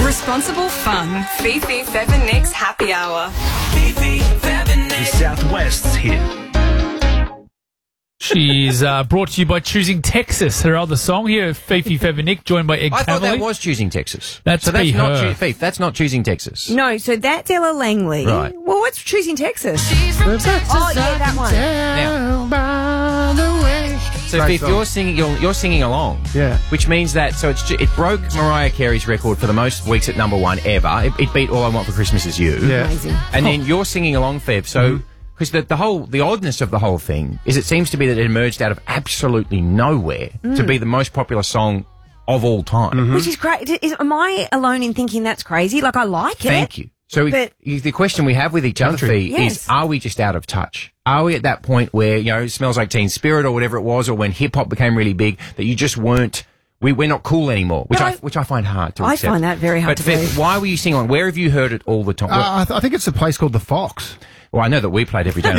Responsible fun. Fifi, Fev and Nick's Happy Hour. Fifi, Fev and Nick. The Southwest's hit. She's brought to you by Choosing Texas, her other song here, Fifi, Fev and Nick, joined by Ed I thought Cavalier. that was Choosing Texas. That's not her. Fifi, that's not Choosing Texas. No, so that's Ella Langley. Right. Well, what's Choosing Texas? Oh, yeah, that one. So Great if song. you're singing along, Yeah. which means that it broke Mariah Carey's record for the most weeks at number one ever. It beat All I Want for Christmas Is You. Yeah. Amazing. And then you're singing along, Fev. So because the oddness of the whole thing is, it seems to be that it emerged out of absolutely nowhere to be the most popular song of all time. Which is great. Am I alone in thinking that's crazy? Like, I like it. Thank you. So But- the question we have with each other, Fee, Yes. is: are we just out of touch? Are we at that point where, it Smells Like Teen Spirit or whatever it was, or when hip hop became really big, that you just weren't? We're not cool anymore, which But I find hard to I accept. find that very hard But to Fev, believe. why were you singing on? Where have you heard it all the time? I think it's a place called the Fox. Well, I know that we played every day.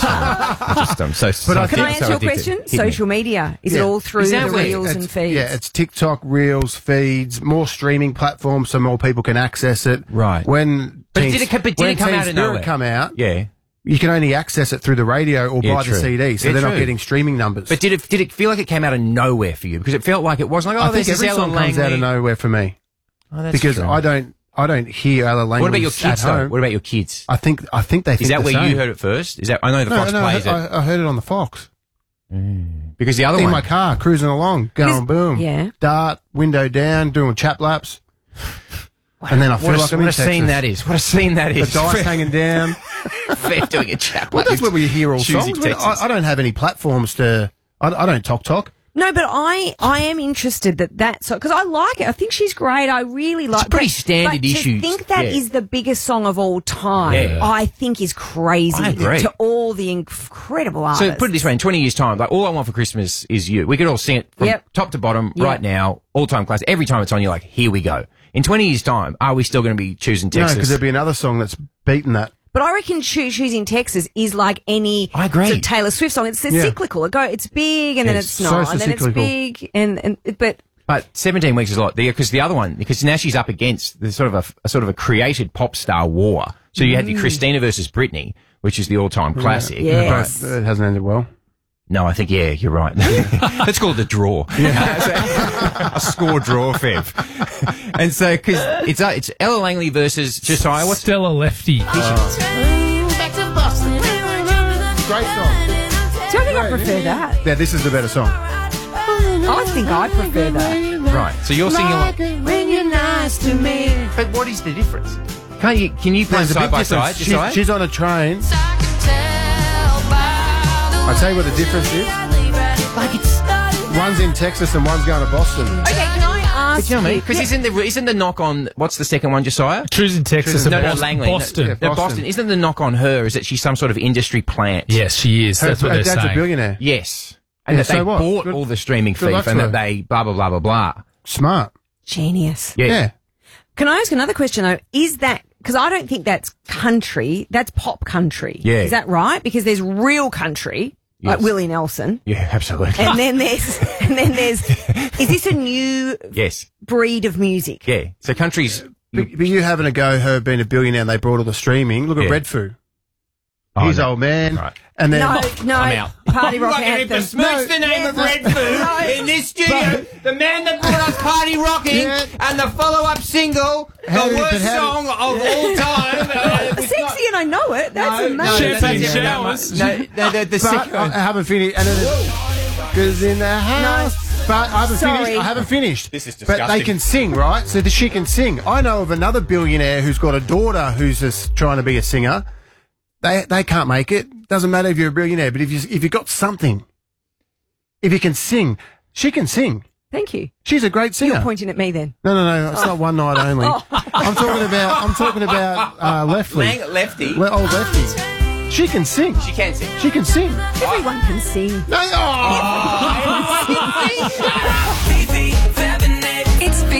I'm so. Can I answer your question? Social media. Is it Yeah. all through Exactly. the reels and feeds? Yeah, it's TikTok, Reels, feeds, more streaming platforms so more people can access it. Right. When But Teen- did it come when out Teen of Spirit nowhere? come out, Yeah. you can only access it through the radio or Yeah, buy true. the CD, so Yeah, they're not true. getting streaming numbers. But did it feel like it came out of nowhere for you? Because it felt like it wasn't like, I think this every is song Ella comes out of Langley. nowhere for me Oh, that's because true. I don't hear Ella Langley What about your at kids, though? home. What about your kids? I think they think Is that the where same. you heard it first? Is that I know the Fox No, plays it I heard it on the Fox. because the other In one. my car, cruising along, going boom. Yeah. Dart, window down, doing chap laps. And then I feel like I'm in what a scene Texas. that is! What a scene that The is! dice hanging down. Fair doing a chap. Well, that's where we hear all Choosing songs. Texas. I don't have any platforms to. I don't talk. No, but I am interested that's because I like it. I think she's great. I really like. a pretty standard but issue. To think that is Yeah. the biggest song of all time, Yeah. I think is crazy. I agree. To all the incredible artists. So put it this way: in 20 years' time, like All I Want for Christmas Is You, we could all sing it from Yep. top to bottom Yep. right now, all-time classic. Every time it's on, you're like, here we go. In 20 years' time, are we still going to be choosing No, Texas? because there'll be another song that's beaten that. But I reckon Choosing Texas is like any I agree. sort of Taylor Swift song. It's cyclical. It's big and then Yes. it's So not, and then it's cyclical. big but. But 17 weeks is a lot because the other one, because now she's up against the sort of a created pop star war. So you had the Christina versus Britney, which is the all-time classic. Yes. But it hasn't ended well. No, I think, you're right. Let's call it a draw. A score draw, Fev. And so, because it's Ella Langley versus Josiah. What's Stella Lefty. Great song. So I think I prefer that. Yeah, this is the better song. I think I prefer that. right? So you're singing along. When you're nice to me. But what is the difference? Can you play There's a side big by difference. side, Josiah? She's on a train. I tell you what the difference is. One's in Texas and one's going to Boston. Okay, can I ask But you know what I mean? Because isn't the knock on what's the second one, Josiah? Choosing Texas No, and no, Boston. Langley. Boston. No, Boston. Isn't the knock on her is that she's some sort of industry plant? Yes, she is. That's what Her they're dad's saying. a billionaire. Yes. And Yeah, that they so what? bought Good- all the streaming good feed luck and to that her. they blah, blah, blah, blah, blah. Smart. Genius. Yeah. Can I ask another question though? Is that because I don't think that's country, that's pop country. Yeah. Is that right? Because there's real country, like Yes. Willie Nelson. Yeah, absolutely. And then there's is this a new yes. breed of music? Yeah. So countries. But you having a go, her being a billionaire and they brought all the streaming. Look at Yeah. Redfoo. Oh, He's no. old man. Right. And then No, I'm out. Party Rock Anthem. the name of Red Food in this studio. The man that brought us Party Rocking Yeah. and the follow-up single, How the did- worst but how song of all time. Sexy and I know it. That's amazing. Champagne that's- showers. No, the but second I haven't finished. And then because in the house. But I haven't Sorry. finished. I haven't finished. This is But they disgusting. can sing, right? So she can sing. I know of another billionaire who's got a daughter who's just trying to be a singer. They can't make it. Doesn't matter if you're a billionaire, but if you got something, if you can sing, she can sing. Thank you. She's a great singer. You're pointing at me then. No, it's not one night only. I'm talking about Lefty. Lefty. Old Lefty. She can sing. She can sing. She can sing. Everyone can sing. No, oh. Fifi, Fev and Nick. It's Fifi,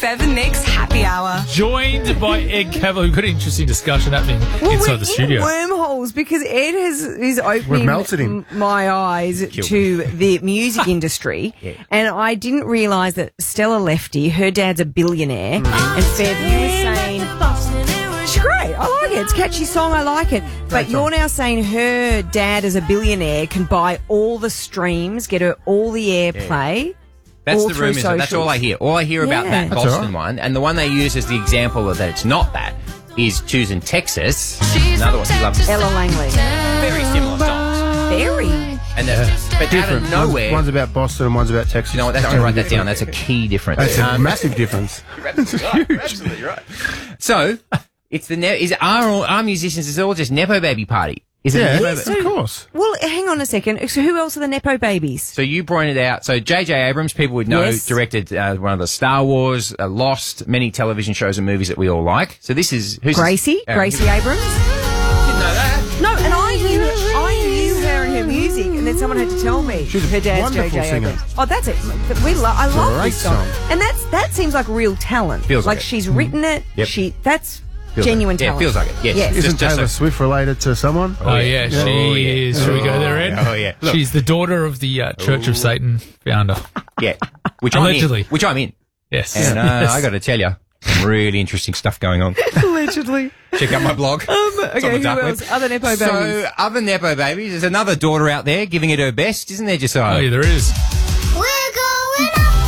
Fev and Nick's Happy Hour. Joined by Ed Cavell. We've got an interesting discussion happening Well, inside we're the studio. in wormholes because Ed is We've opening melted him. my eyes to the music industry, and I didn't realise that Stella Lefty, her dad's a billionaire, and Fev, you were saying it's great. I like it. It's a catchy song. I like it. But you're now saying her dad, as a billionaire, can buy all the streams, get her all the airplay. That's all the through rumours. That's all I hear. All I hear about Yeah. that That's Boston all right. one, and the one they use as the example of that it's not that, is choosing Texas. Another one. She loves Ella Langley. very similar songs. Very. And but out of nowhere, One's about Boston and one's about Texas. you know what? That's, I'm going to write that down. That's a key difference. That's a massive difference. Absolutely right. So, it's our musicians is all just Nepo baby party. Is it? Yeah, a Nepo yes, of course. Well, hang on a second. So who else are the Nepo babies? So you pointed out. So J.J. Abrams, people would know, Yes. directed one of the Star Wars, Lost, many television shows and movies that we all like. So this is who's Gracie? this? Gracie Abrams? Didn't know that. No, and I knew her and her music, and then someone had to tell me She's a her dad's wonderful J.J. singer. Abrams. Oh, that's it. I love Great this song. song. And that seems like real talent. Feels like it. she's written it. Yep. That's Feels genuine like it. Yeah, talent. feels like it. Yes. Yes. Isn't Just Taylor so- Swift related to someone? Oh, yeah, she Oh, yeah. is. Shall we go there, Ed? Oh, yeah. Look. She's the daughter of the Church of Satan founder. Yeah. Which Allegedly. I'm in. Yes. And Yes. I got to tell you, some really interesting stuff going on. Allegedly. Check out my blog. It's on Okay, the who dark else? web. Other Nepo babies. So, other Nepo babies, there's another daughter out there giving it her best, isn't there, Josiah? Oh, yeah, there is. We're going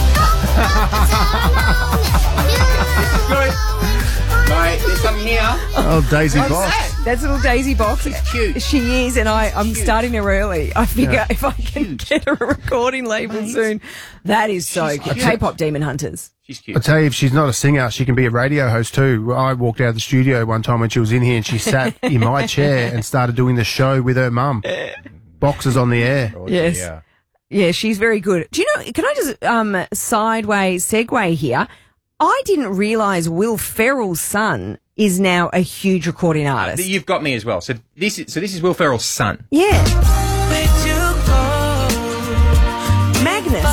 up. Mate, there's something here. Oh, Daisy What's Box. that? That's little Daisy Box. She's cute. She is, and I'm starting her early. I figure if I can get her a recording label soon, that is so cute. K-pop Demon Hunters. She's I cute. tell you, if she's not a singer, she can be a radio host too. I walked out of the studio one time when she was in here and she sat in my chair and started doing the show with her mum. Boxes on the air. Yes. Yeah. Yeah, she's very good. Do you know, can I just sideways segue here? I didn't realise Will Ferrell's son is now a huge recording artist. You've got me as well. So this is Will Ferrell's son. Yeah. Magnus.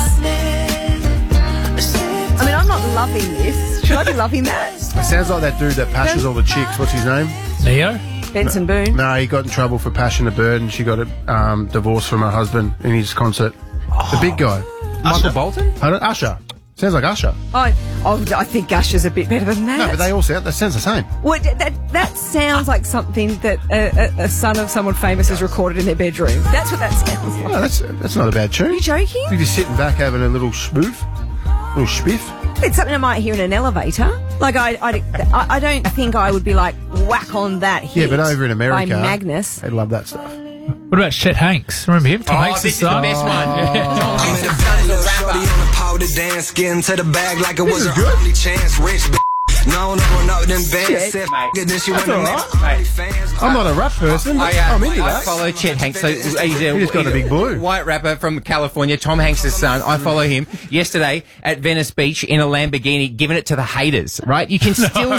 I mean, I'm not loving this. Should I be loving that? It sounds like that dude that passions all the chicks. What's his name? Neo? Benson Boone. No, he got in trouble for passion a bird and she got a divorce from her husband in his concert. The big guy. Michael Bolton? Usher. Sounds like Usher. I think Usher's a bit better than that. No, but they all sound, that sounds the same. Well, that sounds like something that a son of someone famous has recorded in their bedroom. That's what that sounds like. Oh, that's not a bad tune. Are you joking? You're just sitting back having a little spoof, little spiff. It's something I might hear in an elevator. Like, I don't think I would be like, whack on that hit. Yeah, but over in America, By Magnus. they love that stuff. What about Chet Hanks? Remember him? Tom Hanks' this is the son? best one. Tom Hanks is Little shorty on the powder dance, getting to the bag like it was her only chance. Rich no, no, then bad. Said then she went to fans. I'm not a rap person, but I'm into I that. follow Chet Hanks. So he's He just got a big blue. white rapper from California, Tom Hanks' son. I follow him yesterday at Venice Beach in a Lamborghini, giving it to the haters. Right? You can still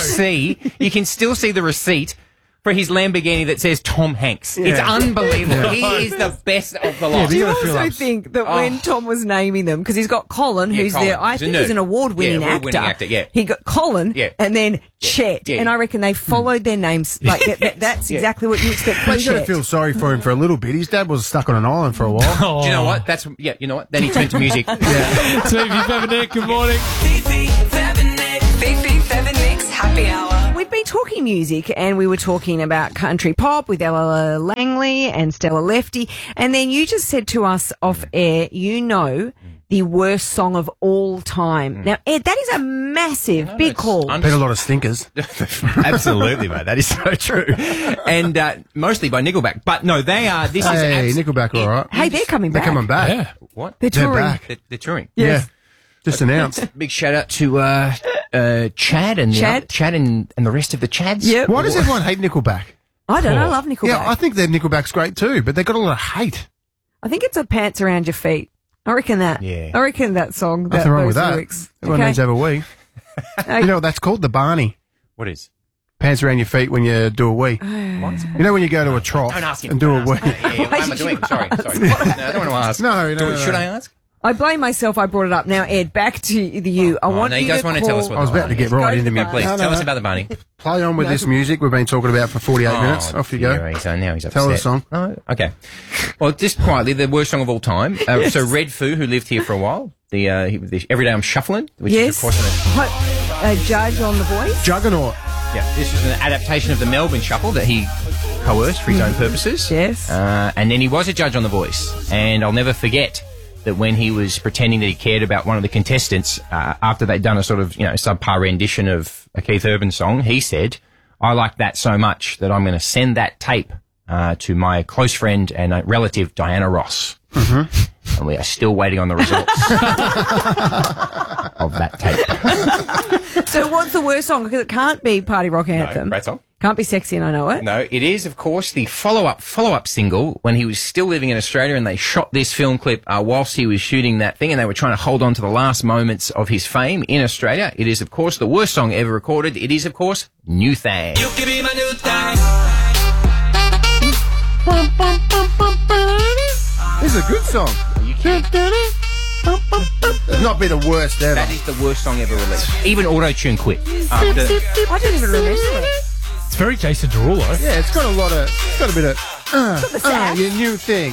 see the receipt for his Lamborghini that says Tom Hanks. It's unbelievable. He is the best of the lot. Do you gotta feel also ups. think that when Tom was naming them, because he's got Colin, who's Colin. there, I He's a think nerd. he's an award-winning Yeah, award-winning actor. actor, yeah. He got Colin, Yeah. and then Chet, Yeah. and I reckon they followed their names. Like that's exactly what you expect from But you got to Chet. feel sorry for him for a little bit. His dad was stuck on an island for a while. Oh. Do you know what? You know what? Then he turned to music. So if you've ever Nick, good morning. Fifi, Fev and Nick. Fifi, Fev and Nick's Happy Hour. We've been talking music, and we were talking about country pop with Ella Langley and Stella Lefty, and then you just said to us off air, you know, the worst song of all time. Now, Ed, that is a massive, big call. Been a lot of stinkers. Absolutely, mate. That is so true. And mostly by Nickelback. But no, they are. This Hey, is Nickelback, all right. Hey, they're coming They're back. coming back. Yeah. What? They're They're touring. back. They're touring. Yes. Yeah. Just announced. Big shout out to Chad and Chad? and the rest of the Chads. Yep. Why does everyone hate Nickelback? I don't know. I love Nickelback. Yeah, I think their Nickelback's great too, but they got a lot of hate. I think it's a pants around your feet. I reckon that. Yeah. I reckon that song. Nothing wrong with those that. lyrics. Everyone Okay. needs to have a wee. You know what that's called? The Barney. What is? Pants around your feet when you do a wee. What? You know when you go to a trough Don't ask him. and do a Don't wee. ask him. Yeah, what am I did doing? you Sorry. No, I don't want to ask. No. Should I ask? I blame myself. I brought it up. Now, Ed, back to you. I want no, you he does to want to call... tell us what I was about to get right into me. Please, tell us about the bunny. Play on with this music we've been talking about for 48 minutes. Off you go. Now he's upset. Tell the song. Oh, okay. Well, just quietly, the worst song of all time. So Red Foo, who lived here for a while, the Every Day I'm Shuffling, which is, of course, a judge on The Voice. Juggernaut. yeah, this is an adaptation of the Melbourne Shuffle that he coerced for his own purposes. Yes. And then he was a judge on The Voice. And I'll never forget that when he was pretending that he cared about one of the contestants, after they'd done a sort of, subpar rendition of a Keith Urban song, he said, I like that so much that I'm going to send that tape to my close friend and relative, Diana Ross. Mm-hmm. And we are still waiting on the results of that tape. So what's the worst song? Because it can't be Party Rock Anthem. No, great song. Can't be Sexy and I Know It. No, it is, of course, the follow-up single when he was still living in Australia, and they shot this film clip whilst he was shooting that thing, and they were trying to hold on to the last moments of his fame in Australia. It is, of course, the worst song ever recorded. It is, of course, New Thang. You can be my new thing. This is a good song. It's not be the worst ever. That is the worst song ever released. Even Auto-Tune quit. I didn't even remember it. It's very Jason Derulo. Yeah, it's got a bit of, your new thing.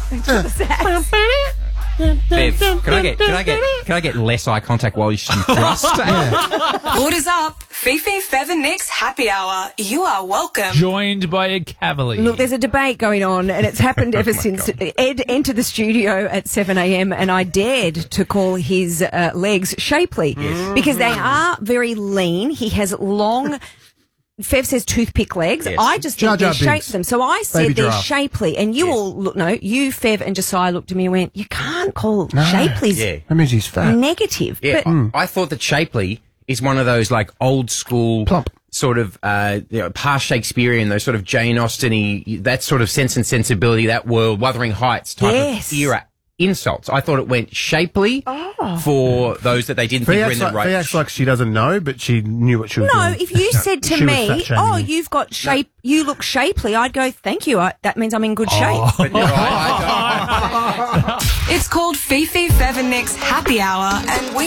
Bev, can I get less eye contact while you thrust? Orders up. Fifi Feather Nicks Happy Hour. You are welcome. Joined by a cavalier. Look, there's a debate going on, and it's happened ever since Ed entered the studio at 7 a.m. and I dared to call his legs shapely because they are very lean. He has long... Fev says toothpick legs. Yes. I just think they shaped them. So I said Baby they're giraffe. shapely. And you all look, you, Fev and Josiah looked at me and went, you can't call shapely's Yeah. That means he's fat. negative. Yeah, But I thought that shapely is one of those like old school Plump. sort of past Shakespearean, those sort of Jane Austen-y, that sort of Sense and Sensibility, that world, Wuthering Heights type Yes. of era insults. I thought it went shapely for those that they didn't think were in the right. Fee acts like she doesn't know, but she knew what she was doing. no, if you said to she was me, fat-shaming oh, you. you've got shape, you look shapely, I'd go, thank you. That means I'm in good shape. But you're right, It's called Fifi Feather Nicks Happy Hour, and we